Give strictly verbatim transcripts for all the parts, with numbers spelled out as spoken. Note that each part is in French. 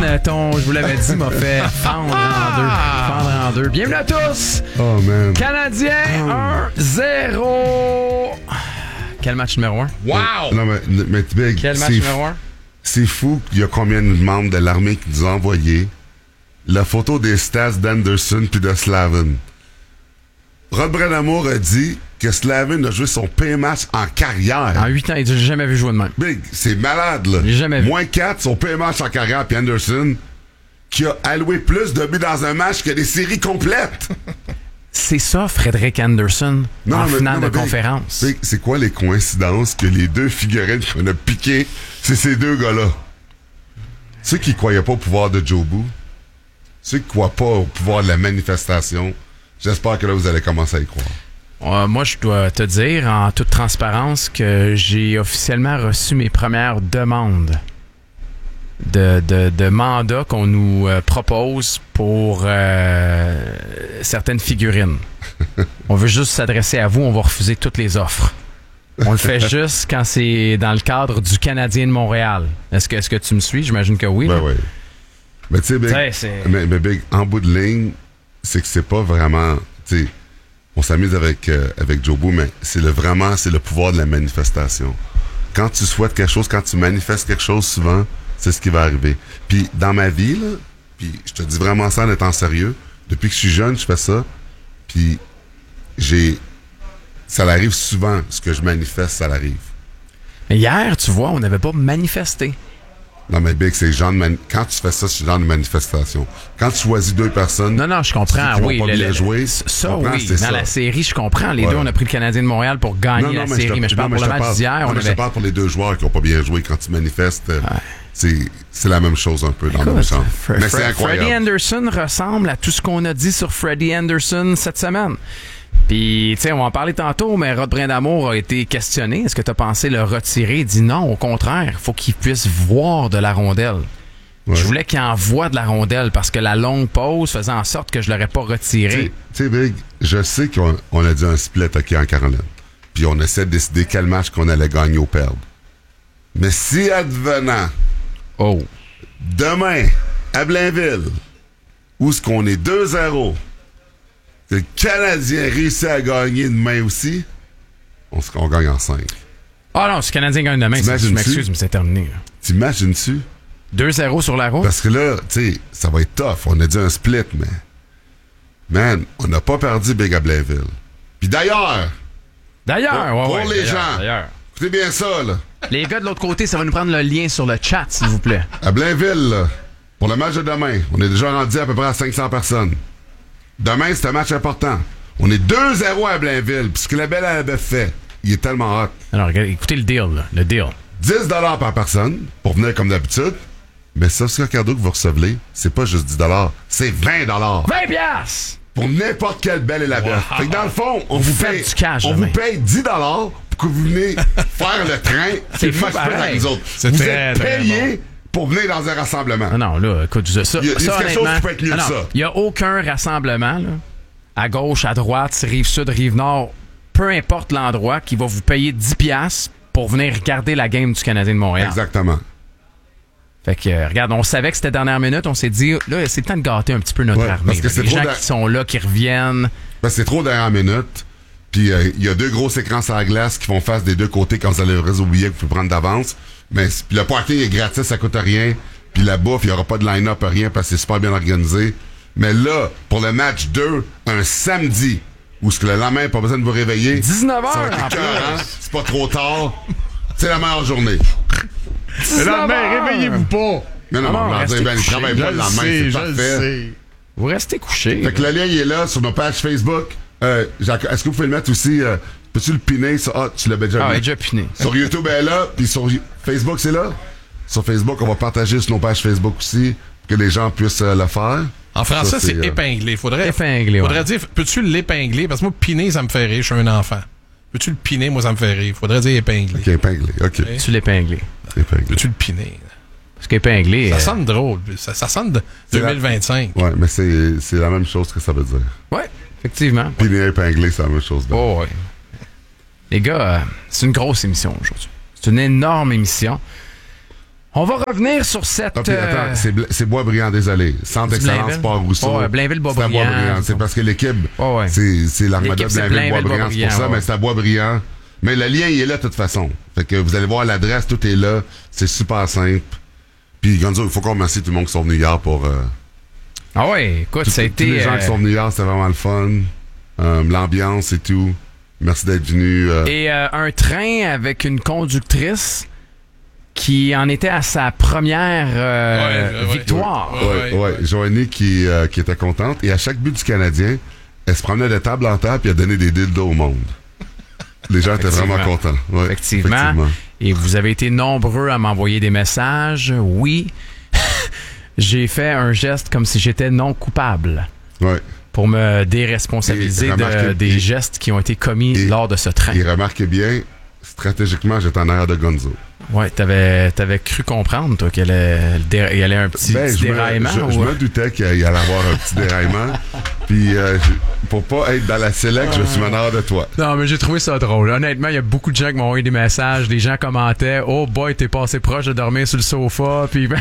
man, ton, je vous l'avais dit, m'a fait fendre en deux. Fendre en deux. Bienvenue à tous! Oh, man. Canadien oh. un zéro. Quel match numéro un? Wow! Non, mais, mais Big, Quel match c'est, numéro un? c'est fou qu'il y a combien de membres de l'armée qui nous ont envoyé la photo des stats d'Anderson puis de Slavin. Rod Brind'Amour a dit que Slavin a joué son pire match en carrière. En huit ans, j'ai jamais vu jouer de même. Big, c'est malade, là. J'ai jamais vu. Moins quatre, son pire match en carrière, puis Anderson, qui a alloué plus de buts dans un match que des séries complètes. C'est ça, Frédéric Anderson, Non, en mais- finale non, de mais Big, conférence. Big, c'est quoi les coïncidences que les deux figurines qu'on a piquées, c'est ces deux gars-là? Ceux qui croyaient pas au pouvoir de Jobu, ceux qui croient pas au pouvoir de la manifestation, j'espère que là, vous allez commencer à y croire. Euh, moi, je dois te dire, en toute transparence, que j'ai officiellement reçu mes premières demandes de, de, de mandats qu'on nous euh, propose pour euh, certaines figurines. On veut juste s'adresser à vous, on va refuser toutes les offres. On le fait juste quand c'est dans le cadre du Canadien de Montréal. Est-ce que, est-ce que tu me suis? J'imagine que oui. Ben là. oui. Mais tu sais, Big, T'sais, c'est- mais, mais Big, en bout de ligne, c'est que c'est pas vraiment, tu sais, on s'amuse avec, euh, avec Jobu, mais c'est le, vraiment, c'est le pouvoir de la manifestation. Quand tu souhaites quelque chose, quand tu manifestes quelque chose, souvent, c'est ce qui va arriver. Puis dans ma vie, là, puis je te dis vraiment ça en étant sérieux, depuis que je suis jeune, je fais ça, puis j'ai, ça l'arrive souvent, ce que je manifeste, ça l'arrive. Mais hier, tu vois, on n'avait pas manifesté. Non, mais Big, c'est le genre de mani- quand tu fais ça, c'est le genre de manifestation. Quand tu choisis deux personnes. Non, non, je comprends. qui vont Oui, pas le- bien le- jouer, ça, comprends, oui. c'est Dans ça. la série, je comprends. Les Ouais. deux, on a pris le Canadien de Montréal pour gagner la mais série. te- Mais je parle non, pour je le te match parle- d'hier. non, On mais je avait... te parle pour les deux joueurs qui n'ont pas bien joué. Quand tu manifestes, euh, c'est, c'est la même chose un peu dans le Écoute, champ. Fre- Mais Fre- c'est incroyable. Freddie Anderson ressemble à tout ce qu'on a dit sur Freddie Anderson cette semaine. Puis, tu sais, on va en parler tantôt, mais Rod Brind'Amour a été questionné. Est-ce que tu as pensé le retirer? Il dit non, au contraire. Il faut qu'il puisse voir de la rondelle. Ouais. Je voulais qu'il envoie de la rondelle parce que la longue pause faisait en sorte que je l'aurais pas Tu retiré. sais- tu sais, Big, je sais qu'on on a dit un split hockey en Caroline. Puis on essaie de décider quel match qu'on allait gagner ou perdre. Mais si advenant, Oh. demain, à Blainville, où est-ce qu'on est deux zéro, que le Canadien réussit à gagner demain aussi, on, se- on gagne en cinq. Ah non, si le Canadien gagne demain, c'est- je T'imagines-tu? m'excuse, mais c'est terminé. là. T'imagines-tu? deux zéro sur la route. Parce que là, tu sais, ça va être tough. On a dit un split, mais... Man, on n'a pas perdu Big à Blainville. Puis d'ailleurs, D'ailleurs, pour- ouais, pour ouais, les d'ailleurs, gens. d'ailleurs. écoutez bien ça, là. Les gars de l'autre côté, ça va nous prendre le lien sur le chat, s'il vous plaît. À Blainville, là, pour le match de demain, on est déjà rendu à peu près à cinq cents personnes. Demain, c'est un match important. On est deux zéro à Blainville, puis ce que la belle avait fait, il est tellement hot. Alors, regardez, écoutez le deal, là, le deal. dix dollars par personne, pour venir comme d'habitude. Mais ça, ce cadeau que vous recevez, c'est pas juste dix dollars, c'est vingt dollars. vingt piastres! Pour n'importe quelle belle et la belle. Fait que dans le fond, on vous, faites paye, du cash on demain. vous paye dix dollars pour que vous venez faire le train. C'est puis fou le match split pareil. avec nous autres. C'est vous très, êtes très payés pour venir dans un rassemblement. Non, non, là, écoute, ça, ça, Il y a- il y a ça, quelque chose honnêtement, qui peut être mieux non, que non, ça. il n'y a aucun rassemblement, là, à gauche, à droite, rive sud, rive nord, peu importe l'endroit, qui va vous payer dix piastres pour venir regarder la game du Canadien de Montréal. Exactement. Fait que, euh, regarde, on savait que c'était dernière minute, on s'est dit, là, c'est le temps de gâter un petit peu notre Ouais, armée. parce que là. c'est Les trop gens de- qui sont là, qui reviennent. Parce que c'est trop dernière minute. Puis euh, il y a deux grosses écrans sur la glace qui font face des deux côtés quand vous allez ouvrir vos billets que vous pouvez prendre d'avance. Mais c- puis le parking est gratis, ça coûte rien. Puis la bouffe, il n'y aura pas de line-up, rien, parce que c'est super bien organisé. Mais là, pour le match deux, un samedi, où ce que le lendemain, pas besoin de vous réveiller. dix-neuf heures, ça va être en écœurant, plus. c'est pas trop tard. C'est la meilleure journée. Le lendemain, réveillez-vous pas. Mais non, Ah non, on va restez dire, ben, il couchés. travaille Je pas le le lendemain, sais, c'est je le parfait. sais. Vous restez couchés. Fait que le lien, il est là sur nos pages Facebook. Euh, Jacques, est-ce que vous pouvez le mettre aussi? Euh, peux-tu le piner? Sur... Ah, tu l'as déjà Ah, mis. ouais, déjà piné. Sur YouTube, elle est là. Puis sur Facebook, c'est là. Sur Facebook, on va partager sur nos pages Facebook aussi, que les gens puissent euh, le faire. En français, Ça, c'est c'est, euh, épinglé. Faudrait, Épinglé, ouais. faudrait dire, peux-tu l'épingler? Parce que moi, piner, ça me fait rire. Je suis un enfant. Peux-tu le piner? Moi, ça me fait rire. Faudrait dire épinglé. OK, épinglé. OK. Ouais. Tu l'épinglé. Épinglé. Peux-tu le piner? Parce qu'épinglé. Ça euh, sonne drôle. Ça, ça sonne de C'est deux la- mille vingt-cinq. Ouais, mais c'est, c'est la même chose que ça veut dire. Ouais, effectivement. Puis les épinglés, c'est la même chose. Oh, ouais. Les gars, euh, c'est une grosse émission aujourd'hui. C'est une énorme émission. On va revenir sur cette... Ah, puis, euh, attends, c'est, Bla- c'est Boisbriand, désolé. Centre C'est d'excellence Blainville? Sport Rousseau. Ouais, Blainville-Boisbriand. C'est à Boisbriand. C'est parce que l'équipe, Ouais, ouais. c'est, c'est l'Armada L'équipe, c'est Blainville-Boisbriand. C'est Blainville-Boisbriand, pour ça, ouais. mais c'est à Boisbriand. Mais le lien, il est là de toute façon. Fait que vous allez voir l'adresse, tout est là. C'est super simple. Puis, Gonzo, il faut qu'on remercie tout le monde qui sont venus hier pour... Euh, Ah ouais, écoute, tout- ça a tous été... les gens euh, qui sont venus hier, c'était vraiment le fun. Euh, l'ambiance et tout. Merci d'être venu. Euh, Et euh, un train avec une conductrice qui en était à sa première euh, Ouais, ouais, victoire. ouais. Ouais, ouais. Joanie qui, euh, qui était contente. Et à chaque but du Canadien, elle se promenait de table en table et elle donnait des dildos au monde. Les gens étaient vraiment contents. Ouais, Effectivement. effectivement. Et vous avez été nombreux à m'envoyer des messages. Oui, j'ai fait un geste comme si j'étais non coupable Ouais. pour me déresponsabiliser Et remarquez- de- des et- gestes qui ont été commis et- lors de ce train. Et remarquez bien, stratégiquement, j'étais en arrière de Gonzo. Ouais, t'avais, t'avais cru comprendre, toi, qu'il allait, il y allait un petit, Ben, petit je, me, déraillement. je, je ou- me doutais qu'il allait avoir un petit déraillement. Puis, euh, je- pour pas être dans la select, je suis en arrière de toi. Non, mais j'ai trouvé ça drôle. Honnêtement, il y a beaucoup de gens qui m'ont envoyé des messages. Des gens commentaient « Oh boy, t'es passé proche de dormir sur le sofa. » Puis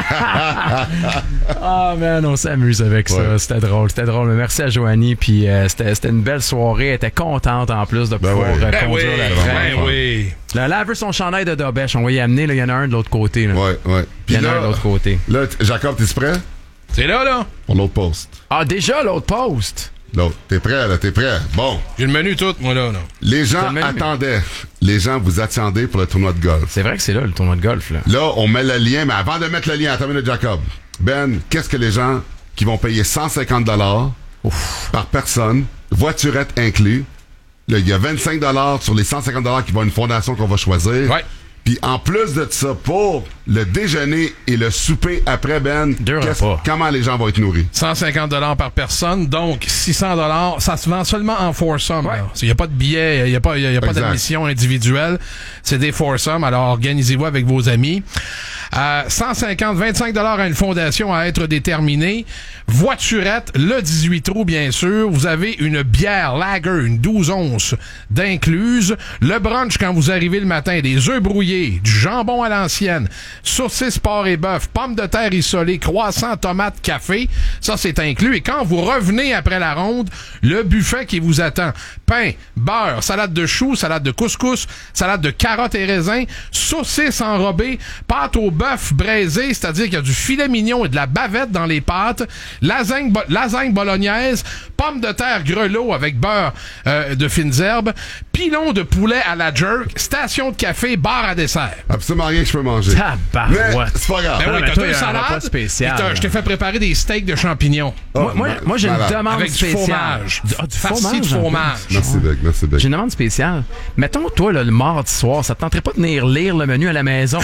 ah man, on s'amuse avec ça. Ouais. C'était drôle, c'était drôle. Mais merci à Joanie. Puis euh, c'était, c'était une belle soirée. Elle était contente en plus de Ben pouvoir oui. euh, Ben oui, conduire le train. ben oui. Là, là, elle veut son chandail de Dobèche. On va y amener. Là, il y en a un de l'autre côté. Là. Ouais, ouais. Il y Puis en a un de là, l'autre côté. là, t- Jacob, t'es prêt? C'est là, là. Pour l'autre poste. Ah, déjà l'autre poste. L'autre. T'es prêt, là? T'es prêt? Bon. J'ai le menu tout, moi, là. là. Les T'as gens le menu? attendaient. Les gens vous attendaient pour le tournoi de golf. C'est vrai que c'est là le tournoi de golf. Là. Là, on met le lien, mais avant de mettre le lien, attends une minute, Jacob. Ben, qu'est-ce que les gens qui vont payer cent cinquante dollars par personne, voiturette inclus, là, il y a vingt-cinq dollars sur les cent cinquante dollars qui vont à une fondation qu'on va choisir. Ouais. Puis en plus de ça, pour le déjeuner et le souper après, Ben, Deux qu'est-ce- repas. comment les gens vont être nourris? cent cinquante dollars par personne, donc six cents dollars. Ça se vend seulement en foursome. Ouais. Il n'y a pas de billet, il n'y a pas, y a pas Exact. d'admission individuelle. C'est des foursomes, alors organisez-vous avec vos amis. Euh, cent cinquante, vingt-cinq dollars à une fondation à être déterminée. Voiturette, le dix-huit trous, bien sûr. Vous avez une bière lager, une douze onces d'incluse. Le brunch, quand vous arrivez le matin, des œufs brouillés, du jambon à l'ancienne, saucisses, porc et bœuf, pommes de terre isolées, croissants, tomates, café. Ça, c'est inclus. Et quand vous revenez après la ronde, le buffet qui vous attend. Pain, beurre, salade de choux, salade de couscous, salade de carottes et raisins, saucisses enrobées, pâte au bœuf braisé, c'est-à-dire qu'il y a du filet mignon et de la bavette dans les pâtes, lasagne, bo- lasagne bolognaise, pommes de terre grelot avec beurre euh, de fines herbes, pilon de poulet à la jerk, station de café, bar à dessert. Absolument rien que je peux manger. Tabarouette. Mais c'est pas grave. Ben non, oui, mais t'as toi, deux il y a un repas salades, spécial, puis t'as- là. je t'ai fait préparer des steaks de champignons. Oh, Moi, moi, ma- moi, j'ai une malade. demande Avec du spéciale. fromage. Du, ah, du Farci fromage. de en plus. fromage. Merci, Beck. Merci, Beck. J'ai une demande spéciale. Mettons, toi, là, le mardi soir, ça te tenterait pas de venir lire le menu à la maison?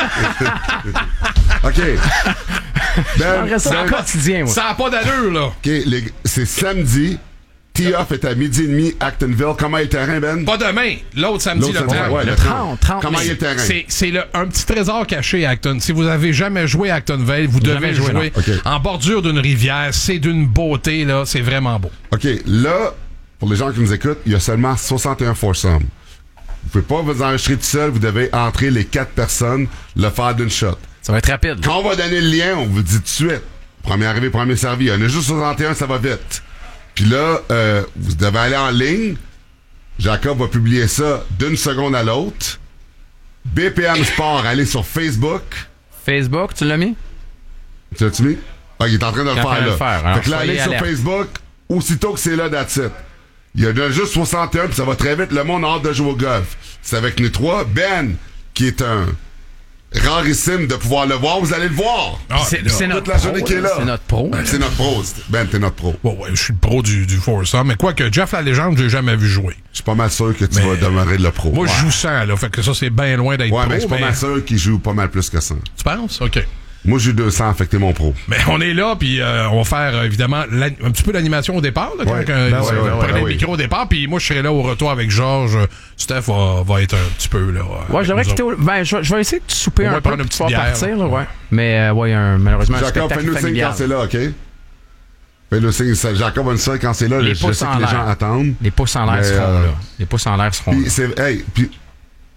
OK. Ben, J'aimerais ça ben, au quotidien, moi. Ça n'a pas d'allure, là. OK, les- c'est samedi. Tee-off est à midi et demi, Actonville. Comment est le terrain, Ben? Pas demain. L'autre samedi, L'autre le samedi, trente. ouais, Le le trente, trente. Comment mais est le terrain? C'est, c'est le, un petit trésor caché à Acton. Si vous avez jamais joué à Actonville, vous devez Jamais joué, jouer non. OK. en bordure d'une rivière. C'est d'une beauté, là. C'est vraiment beau. OK, là, pour les gens qui nous écoutent, il y a seulement soixante et un foursomes. Vous pouvez pas vous enregistrer tout seul, vous devez entrer les quatre personnes, le faire d'une shot. Ça va être rapide. Quand on va donner le lien, on vous dit tout de suite. Premier arrivé, premier servi. Il y en a juste soixante et un, ça va vite. Puis là, euh, vous devez aller en ligne. Jacob va publier ça d'une seconde à l'autre. B P M Sport, allez sur Facebook. Facebook, tu l'as mis? Tu l'as-tu mis? Ah, il est en train de le Il est en train faire, de là. le faire. Alors, Fait que là, soyez allez sur alerte. Facebook, aussitôt que c'est là, that's it. Il y en a juste soixante et un, puis ça va très vite. Le monde a hâte de jouer au golf. C'est avec nous trois. Ben, qui est un rarissime de pouvoir le voir. Vous allez le voir. Ah, c'est, mais là, c'est notre toute la journée pro, qui est là. C'est notre pro. C'est notre pro. Ben, t'es notre pro. Ouais, ouais, je suis le pro du, du foursome. Mais quoi que Jeff la légende, je l'ai jamais vu jouer. Je suis pas mal sûr que tu Mais- vas demeurer le pro. Moi, ouais, je joue cent, là. Fait que ça, c'est bien loin d'être ouais pro. mais je suis pas mal sûr qu'il joue pas mal plus que ça. Tu penses? OK. Moi, j'ai deux cents, fait que t'es mon pro. Mais on est là, puis euh, on va faire euh, évidemment l'an- un petit peu l'animation au départ. Là, Ouais. quand, euh, Ben vous ouais, ouais, prenez ouais, le ouais. micro au départ, puis moi, je serai là au retour avec Georges. Steph va, va être un petit peu là. euh, Ouais, avec j'aimerais nous quitter. autres. au- Ben, je, vais- je vais essayer de souper On va un peu prendre une pour petite pouvoir bière, partir, là, là. ouais. Mais, euh, ouais, un, malheureusement, un Jacob, spectacle fais-nous signe familial. quand c'est là, OK? Fais-nous signe. ça- Jacob va nous dire quand c'est là. Les Je, je pouces sais en que les l'air. gens attendent. Les pouces en l'air Mais, seront euh, là. Les pouces en l'air seront Puis là. c'est, hey, puis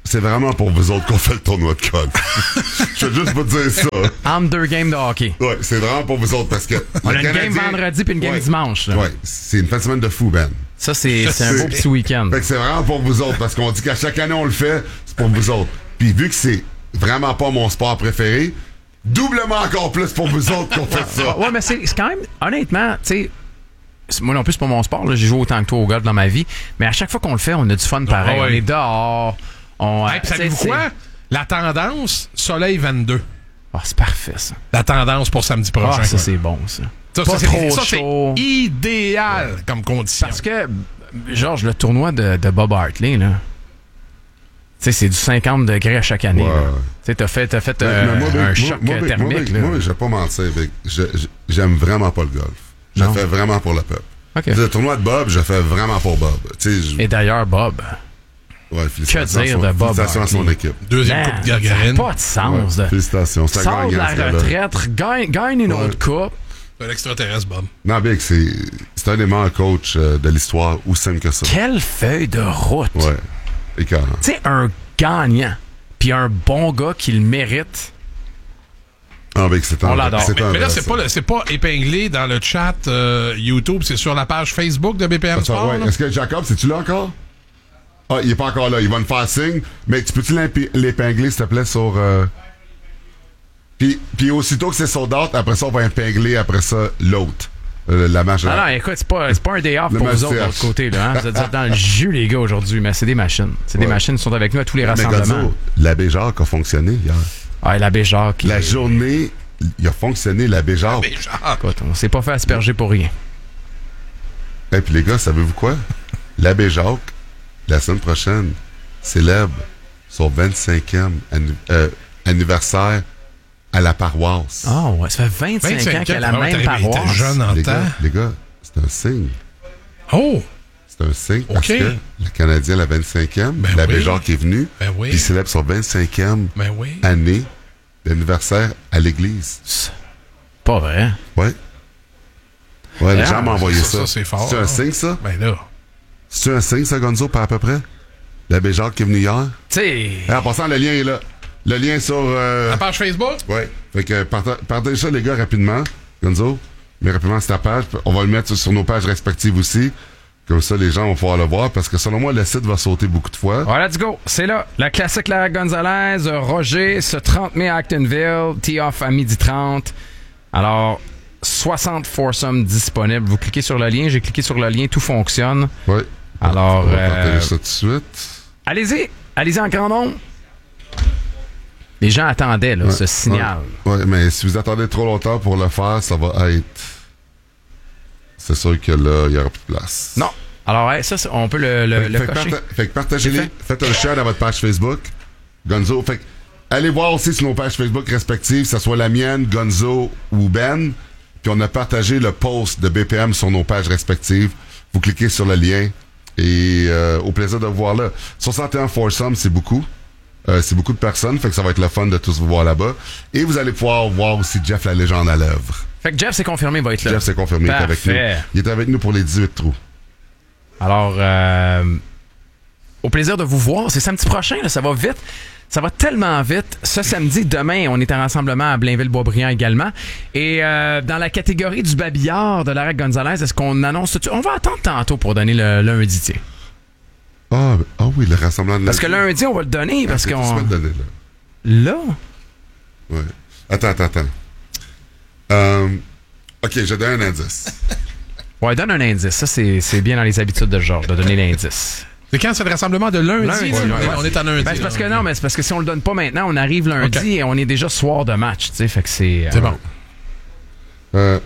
c'est vraiment pour vous autres qu'on fait le tournoi de golf. Je veux juste vous dire ça. Entre deux games de hockey. Ouais, c'est vraiment pour vous autres parce que. On a une game vendredi puis une game ouais, dimanche. Là. Ouais, c'est une fin de semaine de fou, Ben. Ça, c'est, c'est un beau petit week-end. Fait que c'est vraiment pour vous autres parce qu'on dit qu'à chaque année on le fait, c'est pour vous autres. Puis vu que c'est vraiment pas mon sport préféré, doublement encore plus pour vous autres qu'on fait ça. Ouais, mais c'est, c'est quand même, honnêtement, tu sais, moi non plus, c'est pas mon sport. Là, j'ai joué autant que toi au golf dans ma vie. Mais à chaque fois qu'on le fait, on a du fun pareil. Oh, oui. On est dehors. On, Hey, savez-vous quoi? La tendance, soleil vingt-deux. Oh, c'est parfait, ça. La tendance pour samedi prochain. Ah, ça, c'est bon, ça. Ça, pas ça, c'est, trop ça, chaud. c'est idéal ouais. comme condition. Parce que, Georges, le tournoi de, de Bob Hartley, là, tu sais, c'est du cinquante degrés à chaque année. Ouais. Tu sais, t'as fait, t'as fait mais, euh, mais moi, un moi, choc moi, thermique. Moi, là. moi, je vais pas mentir, Vic. Je, je, j'aime vraiment pas le golf. Je le fais vraiment pour le peuple. Okay. Le tournoi de Bob, je le fais vraiment pour Bob. Je... Et d'ailleurs, Bob... Ouais, félicitations, que dire son, de Bob félicitations à son équipe. Deuxième Man, coupe Gagarine. Ça n'a pas de sens. Ouais, félicitations. Ça sort gagne, de la retraite, gagne, gagne une ouais. autre coupe. C'est un extraterrestre, Bob. Non, Big, c'est, c'est un des meilleurs coachs euh, de l'histoire, aussi simple que ça. Quelle feuille de route. Ouais, écœurant. Tu sais, un gagnant, puis un bon gars qui le mérite. Ah, Big, c'est un, on l'adore. c'est Mais, un mais là, vrai, c'est ça. pas, le, c'est pas épinglé dans le chat euh, YouTube, c'est sur la page Facebook de B P M Attends, Sport. ouais. là? Est-ce que Jacob, c'est-tu là encore? Ah, il est pas encore là. Il va me faire signe. Mais tu peux-tu l'impi- l'épingler, s'il te plaît, sur... Euh... Puis, puis aussitôt que c'est sold out, après ça, on va épingler, après ça, l'autre. Euh, la match. Ah non, écoute, c'est pas, c'est pas un day off Le pour match vous autres de C H. l'autre côté. Là, hein? Vous êtes dans le jus, les gars, aujourd'hui. Mais c'est des machines. C'est des Ouais. machines qui sont avec nous à tous les Mais rassemblements. Gonzo, l'abbé Jacques a fonctionné hier. Ah, l'abbé Jacques. La journée, il a fonctionné, l'abbé Jacques. Mais genre, Écoute, on s'est pas fait asperger pour rien. Et puis les gars, savez-vous quoi? L'abbé Jacques, la semaine prochaine, célèbre son vingt-cinquième anni- euh, anniversaire à la paroisse. Ah, ouais, ça fait vingt-cinq, vingt-cinq ans qu'elle a ah la ouais, même t'as- t'es paroisse. jeune en les, temps. gars, les gars, c'est un signe. Oh! C'est un signe parce OK. que le Canadien, la vingt-cinquième, Ben l'abbé oui. Jacques est venu, Ben oui. puis il célèbre son vingt-cinquième Ben oui. année d'anniversaire à l'église. C'est pas vrai. Ouais. Ouais, les Ah, gens m'ont envoyé ça, ça. ça, c'est fort. C'est un signe, ça? Ben là. C'est un signe, ça, Gonzo, par à peu près? L'abbé Jacques qui est venu hier? Tu sais. Et en passant, le lien est là. Le lien sur... Euh... La page Facebook? Ouais. Fait que parta- partagez ça, les gars, rapidement. Gonzo, mais rapidement, c'est ta page. On va le mettre sur nos pages respectives aussi. Comme ça, les gens vont pouvoir le voir. Parce que selon moi, le site va sauter beaucoup de fois. Ouais, let's go. C'est là. La classique Lara Gonzalez, Roger, ce trente mai à Actonville, tee-off à midi trente. Alors, soixante foursomes disponibles. Vous cliquez sur le lien. J'ai cliqué sur le lien. Tout fonctionne. Ouais. Alors, On va euh, partager ça tout de suite. allez-y. Allez-y en grand nombre. Les gens attendaient là, Ouais, ce signal. Ouais, ouais, mais si vous attendez trop longtemps pour le faire, ça va être... C'est sûr que là, il n'y aura plus de place. Non. Alors, ouais, ça, c'est- on peut le, le, Fait, le fait que cocher. parta- fait que partagez-les, C'est faites un share à votre page Facebook, Gonzo. Fait que allez voir aussi sur nos pages Facebook respectives, que ce soit la mienne, Gonzo ou Ben. Puis on a partagé le post de B P M sur nos pages respectives. Vous cliquez sur le lien et euh, au plaisir de vous voir là. soixante et un foursomes, c'est beaucoup. Euh, c'est beaucoup de personnes, fait que ça va être le fun de tous vous voir là-bas. Et vous allez pouvoir voir aussi Jeff la légende à l'œuvre. Fait que Jeff, c'est confirmé, il va être là. Jeff s'est confirmé, il est avec nous. Parfait. Il est avec nous pour les dix-huit trous. Alors, euh, au plaisir de vous voir. C'est samedi prochain, là, ça va vite. Ça va tellement vite. Ce samedi, demain, on est en rassemblement à Blainville-Boisbriand également. Et euh, dans la catégorie du babillard de Lara Gonzalez, est-ce qu'on annonce tout de suite? On va attendre tantôt pour donner le lundi, tiens. Ah, ah oui, le rassemblement de Parce que lundi, on va le donner, parce C'est tout qu'on... de suite donné, là. Là? Ouais. Attends, attends, attends. Euh, ok, je donne un indice. Ouais, donne un indice. Ça, c'est c'est bien dans les habitudes de Georges, de donner l'indice. C'est quand c'est le rassemblement de lundi? Lundi, là? ouais, Ouais, ouais. On est en lundi. Ben, c'est parce là. que non, mais c'est parce que si on le donne pas maintenant, on arrive lundi Ok. et on est déjà soir de match, tu sais, fait que c'est... C'est euh, bon. Euh,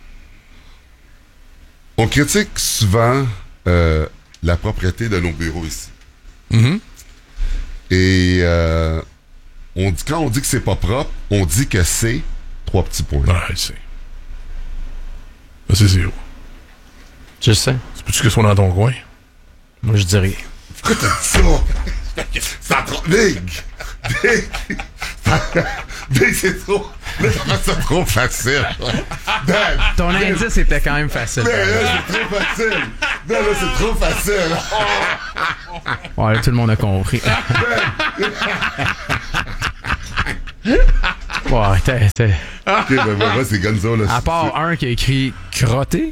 on critique souvent euh, la propreté de nos bureaux ici. Mhm. Et euh, on dit, quand on dit que c'est pas propre, on dit que c'est trois petits points. Ouais, c'est. Ben, c'est zéro. Je sais. C'est peux-tu que ce soit dans ton coin? Moi, je dirais. Pourquoi t'as dit ça? Ça trop... Big! Big! Big, c'est trop... Là, ça fait ça trop facile. Ben, Ton indice était quand même facile. mais là, c'est trop facile. là, c'est trop facile. Ouais, là, tout le monde a compris. Ouais, t'es, t'es... Ok, ben voilà, c'est Gonzo. Là, À part c'est... un qui a écrit crotté.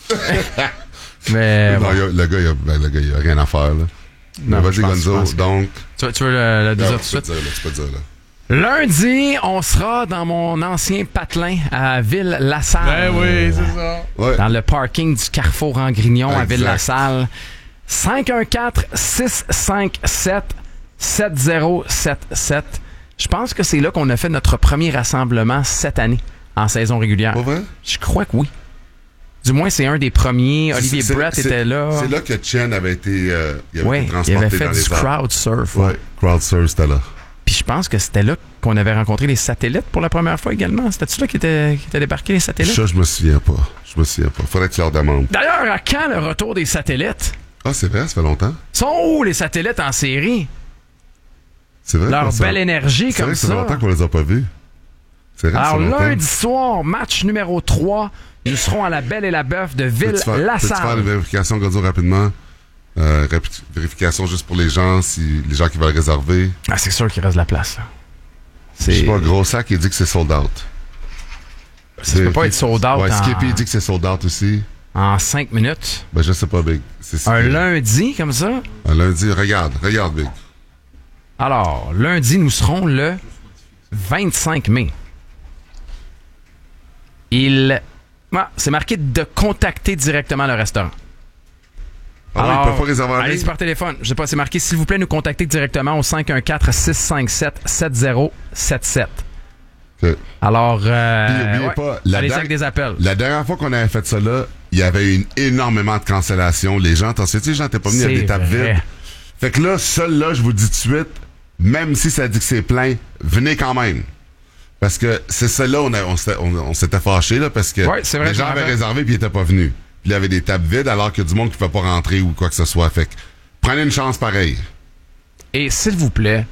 Mais. Non, Bon. y a, le, gars, il a, ben, le gars, il a rien à faire. Là. Non, Mais je vas-y, pense- je Gonzo. pense que- Donc. Tu, tu veux le, le dire Non, tout de tu peux suite? dire, là, tu peux dire, là. Lundi, on sera dans mon ancien patelin à Ville-la-Salle. Ben oui, c'est ça. Ouais. Dans le parking du Carrefour en Grignon à Exact. Ville-la-Salle. cinq un quatre, six cinq sept, sept zéro sept sept. Je pense que c'est là qu'on a fait notre premier rassemblement cette année, en saison régulière. Pas vrai? Je crois que oui. Du moins, c'est un des premiers. Olivier C'est- Brett c'est- était là. C'est là que Chen avait été, euh, il avait Oui, été il transporté avait fait dans du les arbres. crowd surf. Ouais, crowd surf, c'était là. Puis je pense que c'était là qu'on avait rencontré les satellites pour la première fois également. C'était-tu là qui étaient, qui étaient débarqués, les satellites? Ça, je me souviens pas. Je me souviens pas. Faudrait que tu leur demandes. D'ailleurs, à quand le retour des satellites? Ah, c'est vrai, ça fait longtemps. Sont où les satellites en série? C'est vrai. Leur ça- belle énergie C'est vrai comme que ça fait ça. longtemps qu'on les a pas vus. C'est vrai que Alors, ça fait longtemps. lundi soir, match numéro trois. Nous serons à la Belle et la Bœuf de Peux-tu faire, peux-tu faire une Ville-la-Salle. vérification, Gonzo, rapidement? Euh, rapi- vérification juste pour les gens, si les gens qui veulent réserver. Ah, c'est sûr qu'il reste de la place. là. Je sais C'est... pas, Gros Sac, il dit que c'est sold out. Ça peut pas être sold out Ouais, en... Skippy, il dit que c'est sold out aussi. en cinq minutes. Ben, je sais pas, Big. C'est Un Skippy. lundi, comme ça. Un lundi, regarde, regarde, Big. Alors, lundi, nous serons le vingt-cinq mai. Il... Ah, c'est marqué de contacter directement le restaurant. Ah oui, Alors, ils peuvent pas réserver en allez ligne? par téléphone. Je sais pas, c'est marqué, s'il vous plaît, nous contacter directement au cinq un quatre, six cinq sept, sept zéro sept sept. Ok. Alors, euh, Puis, oubliez ouais, pas, la allez-y date- avec des appels. La dernière fois qu'on avait fait ça là, il y avait eu énormément de cancellations. Les gens, t'en sais-tu, les gens t'es pas venus, il y a C'est des tables vrai. vides. Fait que là, seul là, je vous dis tout de suite, même si ça dit que c'est plein, venez quand même. Parce que c'est celle-là, on, a- on, s'était- on, on s'était fâchés, là, parce que Ouais, c'est vrai, les je gens m'en avaient rappelle. réservé puis ils étaient pas venus. Puis il y avait des tables vides alors qu'il y a du monde qui ne pouvait pas rentrer ou quoi que ce soit. Fait que prenez une chance pareille. Et s'il vous plaît,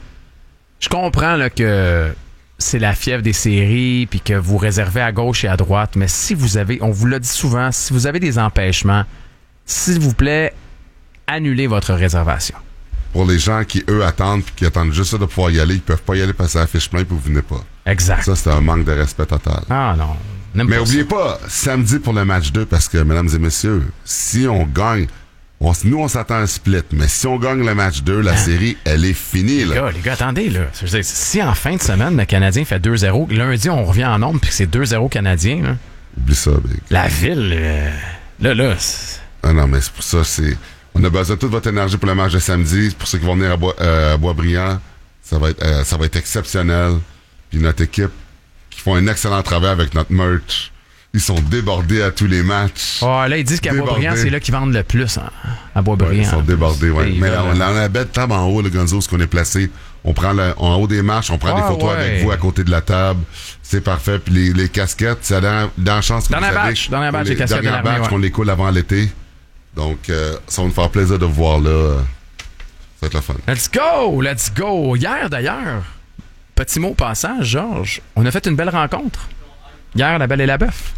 je comprends là, que c'est la fièvre des séries puis que vous réservez à gauche et à droite, mais si vous avez, on vous l'a dit souvent, si vous avez des empêchements, s'il vous plaît, annulez votre réservation. Pour les gens qui, eux, attendent puis qui attendent juste ça de pouvoir y aller, ils peuvent pas y aller parce que ça affiche plein puis vous venez pas. Exact. Ça, c'est un manque de respect total. Ah non, n'aime Mais pas oubliez ça. pas, samedi pour le match deux, parce que, mesdames et messieurs, si on gagne, on, nous, on s'attend à un split, mais si on gagne le match deux, la série, elle est finie, Les là. gars, les gars, attendez, là. Je veux dire, si en fin de semaine, le Canadien fait deux zéro, lundi, on revient en nombre puis que c'est deux zéro Canadien, là, Oublie ça, Big. la ville, euh, là, là, c'est- Ah non, mais c'est pour ça, c'est... On a besoin de toute votre énergie pour le match de samedi. Pour ceux qui vont venir à, Bois, euh, à Boisbriand, ça va être, euh, ça va être exceptionnel. Puis notre équipe, qui font un excellent travail avec notre merch. Ils sont débordés à tous les matchs. Oh, là, ils disent qu'à Débordé. Boisbriand, c'est là qu'ils vendent le plus, hein, à Boisbriand. Ouais, ils sont débordés, ouais. Ils Mais veulent- là, on a la belle table en haut, le Gonzo, ce qu'on est placé. On prend le, en haut des marches, on prend Ah, des photos ouais. avec vous à côté de la table. C'est parfait. Puis les, les casquettes, c'est dans, dans la chance que Dernière vous avez. batch, dernière batch, On les casquettes dernière de l'armée, batch ouais. qu'on les coule avant l'été. Donc, euh, ça va nous faire plaisir de vous voir là. euh, Ça va être le fun. Let's go! Let's go! Hier, d'ailleurs, petit mot au passage, Georges, on a fait une belle rencontre. Hier, la Belle et la Bœuf.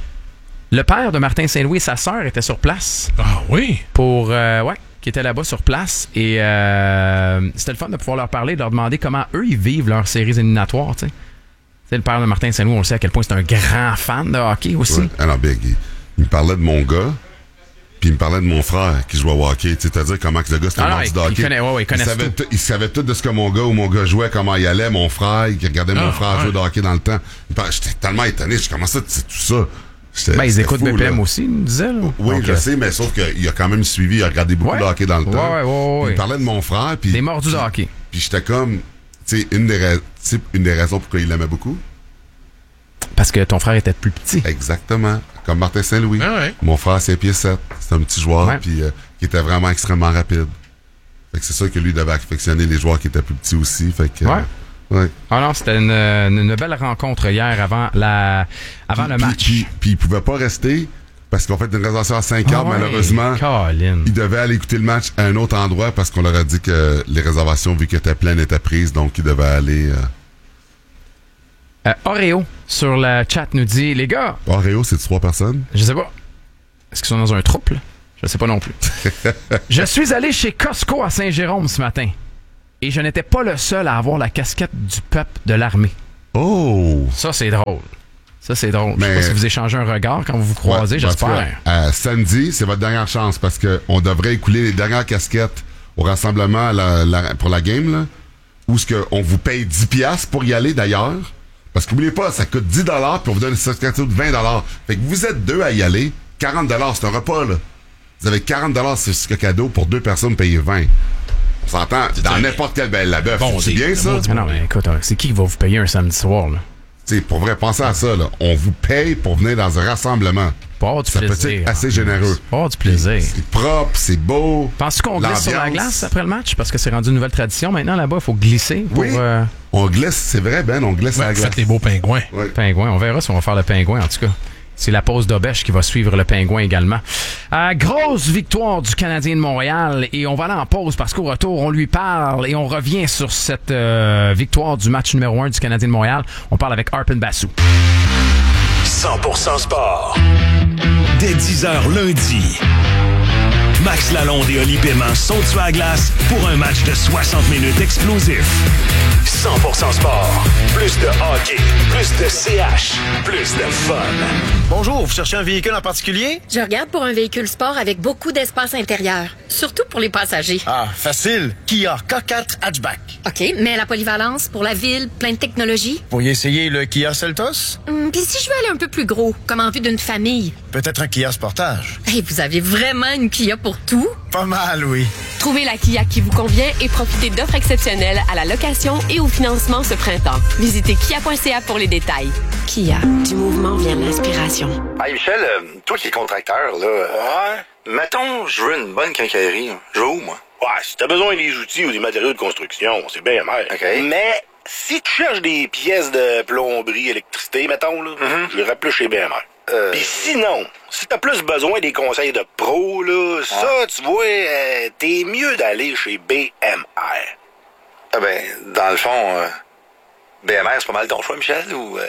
Le père de Martin Saint-Louis et sa sœur étaient sur place Ah oui? pour... euh, ouais, qui étaient là-bas sur place. Et euh, c'était le fun de pouvoir leur parler, de leur demander comment eux, ils vivent leurs séries éliminatoires, tu sais. Tu sais, le père de Martin Saint-Louis, on le sait à quel point c'est un grand fan de hockey aussi. Ouais. Alors, Big, il, il me parlait de mon gars, puis il me parlait de mon frère qui jouait au hockey. Tu sais, c'est-à-dire comment que le gars, c'était Ah un non, mordu il- de hockey. il connaît- ouais, ouais, il connaît savait tout. tout- il savait tout de ce que mon gars ou mon gars jouait, comment il allait, mon frère, qui regardait mon Ah, frère ouais. jouer de hockey dans le temps. Il parlait- J'étais tellement étonné. Je commençais à dire tout ça. J'étais- Ben, ils c'était écoutent fou, B P M là. aussi, ils nous disaient. Là. Oui, Donc, je euh, sais, mais sauf qu'il a quand même suivi, il a regardé beaucoup Ouais. de hockey dans le Ouais, temps. ouais, ouais, ouais, Il ouais. me parlait de mon frère, puis... Des mordus de puis- hockey. Puis j'étais comme... Tu sais, une, des rais- tu sais, une des raisons pourquoi il l'aimait beaucoup. Parce que ton frère était plus petit. Exactement. Comme Martin Saint-Louis. Ah ouais. Mon frère, c'est pieds sept. C'est un petit joueur, Ouais. puis euh, qui était vraiment extrêmement rapide. Fait que c'est sûr que lui devait affectionner les joueurs qui étaient plus petits aussi. Fait que... Ouais. euh, ouais. Ah non, c'était une, une- une belle rencontre hier avant, la, avant Puis- le puis- match. Puis, puis il pouvait pas rester parce qu'on fait une réservation à cinq heures. Ah ouais, Malheureusement, Colin. il devait aller écouter le match à un autre endroit parce qu'on leur a dit que les réservations, vu qu'elles étaient pleines, étaient prises. Donc, il devait aller... Euh... Euh, Oreo, sur le chat, nous dit, les gars, Oreo, c'est trois personnes? je sais pas, est-ce qu'ils sont dans un trouble? Je sais pas non plus. Je suis allé chez Costco à Saint-Jérôme ce matin. Et je n'étais pas le seul à avoir la casquette du peuple de l'armée. Oh! Ça, c'est drôle. Ça, c'est drôle. Mais... Je sais pas si vous échangez un regard quand vous vous croisez, ouais, j'espère. Euh, samedi, c'est votre dernière chance parce qu'on devrait écouler les dernières casquettes au rassemblement à la, la, pour la game, là, où ce que on vous paye dix piastres pour y aller d'ailleurs. Parce qu'oubliez pas, ça coûte dix dollars puis on vous donne une casquette de vingt dollars. Fait que vous êtes deux à y aller, quarante dollars, c'est un repas, là. Vous avez quarante dollars, c'est ce cadeau pour deux personnes payées vingt. On s'entend dans n'importe quelle belle la bœuf. Bon, c'est bien ça? Ah non, mais écoute, c'est qui qui va vous payer un samedi soir, là? T'sais, pour vrai, pensez à ça, là. On vous paye pour venir dans un rassemblement. Pour avoir du ça plaisir. peut être assez généreux. Pour avoir du plaisir. C'est propre, c'est beau. Penses-tu qu'on glisse sur la L'ambiance. glace après le match? Parce que c'est rendu une nouvelle tradition. Maintenant, là-bas, il faut glisser pour Oui. euh, On glisse, c'est vrai, Ben, on glisse Ouais, à la glace. faites les beaux pingouins. Ouais. pingouin. On verra si on va faire le pingouin, en tout cas. C'est la pause d'Obèche qui va suivre le pingouin également. Euh, grosse victoire du Canadien de Montréal et on va aller en pause parce qu'au retour, on lui parle et on revient sur cette euh, victoire du match numéro un du Canadien de Montréal. On parle avec Arpin Bassou. cent pour cent sport. Dès dix heures lundi. Max Lalonde et Oli Paiement sont sur la glace pour un match de soixante minutes explosif. cent pour cent sport. Plus de hockey, plus de C H, plus de fun. Bonjour, vous cherchez un véhicule en particulier? Je regarde pour un véhicule sport avec beaucoup d'espace intérieur, surtout pour les passagers. Ah, facile. Kia K quatre Hatchback. OK, mais la polyvalence pour la ville, plein de technologie. Vous pourriez essayer le Kia Seltos? Hum, Puis si je veux aller un peu plus gros, comme en vue d'une famille? Peut-être un Kia Sportage. Hey, vous avez vraiment une Kia pour tout? Pas mal, oui. Trouvez la Kia qui vous convient et profitez d'offres exceptionnelles à la location et au financement ce printemps. Visitez kia point c a pour les détails. Kia, du mouvement vient l'inspiration. Hey Michel, euh, toi qui es contracteur, là, ouais. Mettons, je veux une bonne quincaillerie. Je veux où, moi? Ouais, si t'as besoin des outils ou des matériaux de construction, c'est bien mer. OK. Mais si tu cherches des pièces de plomberie, électricité, mettons, là, Mm-hmm. je irais plus chez B M R. Euh... Puis sinon, si t'as plus besoin des conseils de pro, là, ça, tu vois, euh, t'es mieux d'aller chez B M R. Ah ben, dans le fond, euh, B M R, c'est pas mal ton choix, Michel, ou... Euh...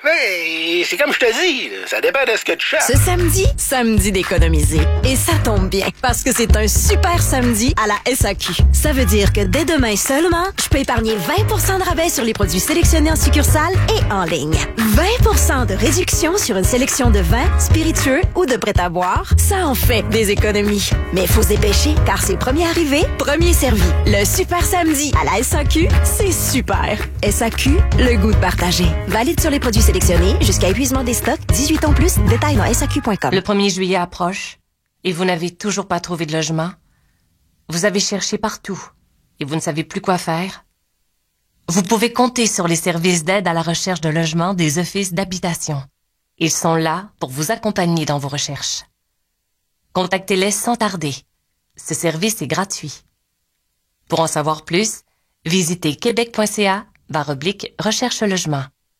Mais c'est comme je te dis, là, ça dépend de ce que tu cherches. Ce samedi, samedi d'économiser. Et ça tombe bien, parce que c'est un super samedi à la S A Q. Ça veut dire que dès demain seulement, je peux épargner vingt pour cent de rabais sur les produits sélectionnés en succursale et en ligne. vingt pour cent de réduction sur une sélection de vins, spiritueux ou de prêt-à-boire. Ça en fait des économies. Mais il faut se dépêcher, car c'est premier arrivé, premier servi. Le super samedi à la S A Q, c'est super. S A Q, le goût de partager. Valide sur les produits sélectionnés jusqu'à épuisement des stocks, dix-huit ans plus, détails dans S A Q point com. Le premier juillet approche et vous n'avez toujours pas trouvé de logement. Vous avez cherché partout et vous ne savez plus quoi faire. Vous pouvez compter sur les services d'aide à la recherche de logement des offices d'habitation. Ils sont là pour vous accompagner dans vos recherches. Contactez-les sans tarder. Ce service est gratuit. Pour en savoir plus, visitez québec point c a barre oblique recherche logement.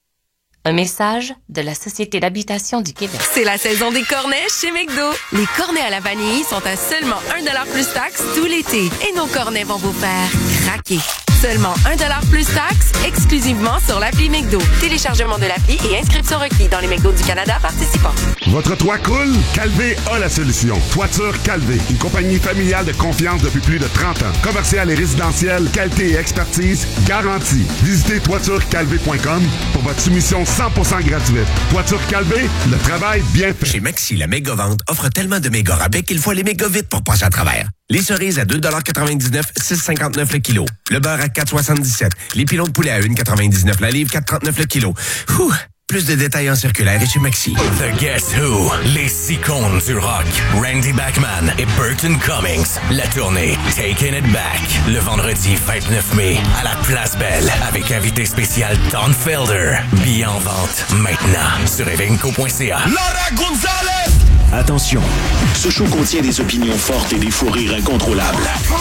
Un message de la Société d'habitation du Québec. C'est la saison des cornets chez McDo. Les cornets à la vanille sont à seulement un dollar plus taxe tout l'été. Et nos cornets vont vous faire craquer. Seulement un dollar plus taxe, exclusivement sur l'appli McDo. Téléchargement de l'appli et inscription requis dans les McDo du Canada participants. Votre toit coule? Calvé a la solution. Toiture Calvé, une compagnie familiale de confiance depuis plus de trente ans. Commerciale et résidentielle, qualité et expertise garantie. Visitez toiture calvé point com pour votre soumission cent pour cent gratuite. Toiture Calvé, le travail bien fait. Chez Maxi, la méga vente offre tellement de méga rabais qu'il faut aller méga vite pour passer à travers. Les cerises à deux quatre-vingt-dix-neuf, six cinquante-neuf le kilo. Le beurre à quatre soixante-dix-sept. Les pilons de poulet à un quatre-vingt-dix-neuf la livre, quatre trente-neuf le kilo. Ouh. Plus de détails en circulaire et chez Maxi. The Guess Who, les icônes du rock, Randy Bachman et Burton Cummings. La tournée Taking It Back, le vendredi vingt-neuf mai à la Place Belle avec invité spécial Don Felder. Billets en vente maintenant sur evenco point c a. Laura Gonzalez! Attention, ce show contient des opinions fortes et des fous rires incontrôlables.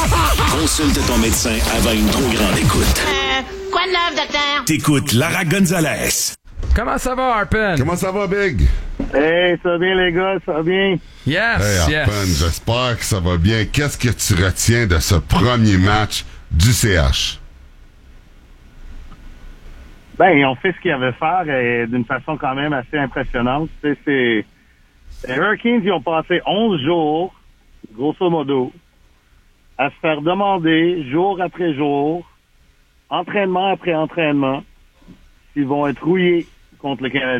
Consulte ton médecin avant une trop grande écoute. Euh, quoi de neuf, docteur? T'écoutes Lara Gonzalez. Comment ça va, Arpin? Comment ça va, Big? Hey, ça va bien, les gars, ça va bien? Yes, hey, Arpin, yes. j'espère que ça va bien. Qu'est-ce que tu retiens de ce premier match du C H? Ben, ils ont fait ce qu'ils avaient à faire et d'une façon quand même assez impressionnante. C'est, c'est... Les Hurricanes, ils ont passé onze jours grosso modo, à se faire demander jour après jour, entraînement après entraînement, s'ils vont être rouillés contre le Canadien.